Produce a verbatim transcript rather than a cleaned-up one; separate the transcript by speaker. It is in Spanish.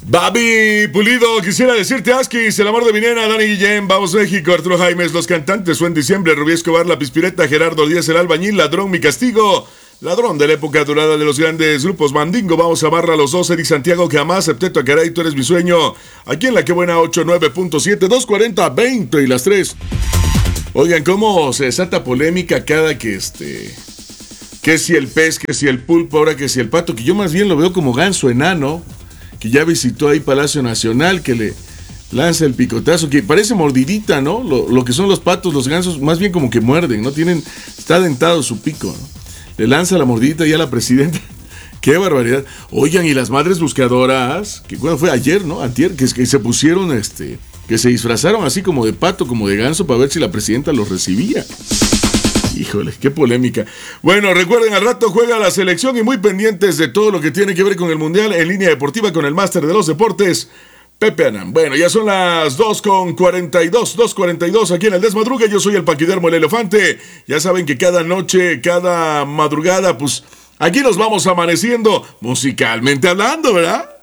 Speaker 1: Babi Pulido, quisiera decirte Askis, el amor de mi nena, Dani Guillén, Vamos México, Arturo Jaimes, Los Cantantes, Fue en Diciembre, Rubí Escobar, La Pispireta, Gerardo Díaz, El Albañil, Ladrón, Mi Castigo, Ladrón de la época dorada de los grandes grupos, Mandingo, Vamos a Barra, Los Dos, Eric Santiago, que jamás, Septeto, Acaray, Tú eres mi sueño, aquí en La Que Buena, ochenta y nueve punto siete, doscientos cuarenta, veinte y las tres. Oigan, cómo se desata polémica cada que este... que si el pez, que si el pulpo, ahora que si el pato, que yo más bien lo veo como ganso enano, que ya visitó ahí Palacio Nacional, que le lanza el picotazo, que parece mordidita, ¿no? Lo, lo que son los patos, los gansos, más bien como que muerden, ¿no? Tienen, está dentado su pico, ¿no? Le lanza la mordidita ya a la presidenta. ¡Qué barbaridad! Oigan, y las madres buscadoras, que bueno, fue ayer, ¿no? Antier, que, que se pusieron, este, que se disfrazaron así como de pato, como de ganso, para ver si la presidenta los recibía. Híjole, qué polémica. Bueno, recuerden, al rato juega la selección y muy pendientes de todo lo que tiene que ver con el Mundial en línea deportiva con el máster de los deportes, Pepe Anam. Bueno, ya son las dos con cuarenta y dos, dos cuarenta y dos aquí en el Desmadruga. Yo soy el Paquidermo, el Elefante. Ya saben que cada noche, cada madrugada, pues aquí nos vamos amaneciendo musicalmente hablando, ¿verdad?